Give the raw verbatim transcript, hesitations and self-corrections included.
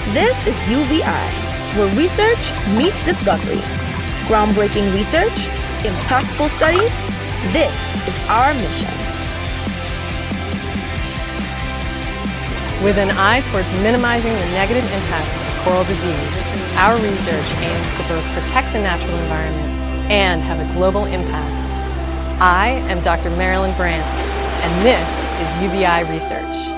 This is U V I, where research meets discovery. Groundbreaking research, impactful studies. This is our mission. With an eye towards minimizing the negative impacts of coral disease, our research aims to both protect the natural environment and have a global impact. I am Doctor Marilyn Brandt, and this is U V I Research.